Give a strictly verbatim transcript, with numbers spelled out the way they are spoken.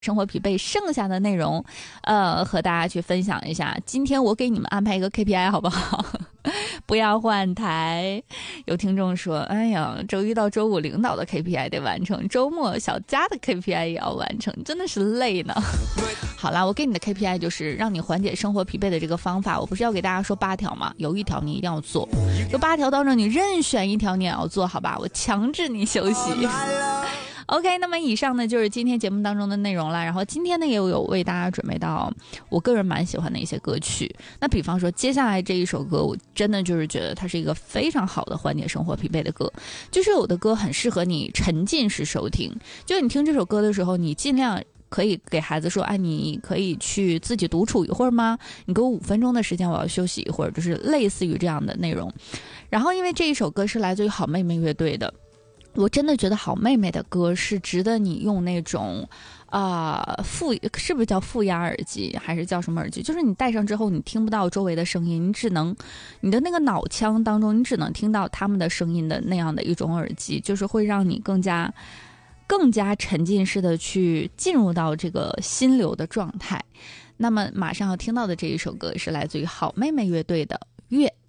生活疲惫剩下的内容，呃，和大家去分享一下。今天我给你们安排一个 K P I 好不好？不要换台。有听众说，哎呀，周一到周五领导的 K P I 得完成，周末小佳的 K P I 也要完成，真的是累呢。好啦，我给你的 K P I 就是让你缓解生活疲惫的这个方法，我不是要给大家说八条吗？有一条你一定要做，有八条当中你任选一条你也要做，好吧？我强制你休息。OK， 那么以上呢就是今天节目当中的内容了。然后今天呢也有为大家准备到我个人蛮喜欢的一些歌曲。那比方说接下来这一首歌，我真的就是觉得它是一个非常好的缓解生活疲惫的歌。就是有的歌很适合你沉浸式收听，就你听这首歌的时候，你尽量可以给孩子说，哎，你可以去自己独处一会儿吗？你给我五分钟的时间，我要休息一会儿，就是类似于这样的内容。然后因为这一首歌是来自于好妹妹乐队的。我真的觉得好妹妹的歌是值得你用那种啊、呃、负是不是叫负压耳机还是叫什么耳机，就是你戴上之后你听不到周围的声音，你只能你的那个脑腔当中你只能听到他们的声音的那样的一种耳机，就是会让你更加更加沉浸式的去进入到这个心流的状态。那么马上要听到的这一首歌是来自于好妹妹乐队的《月》。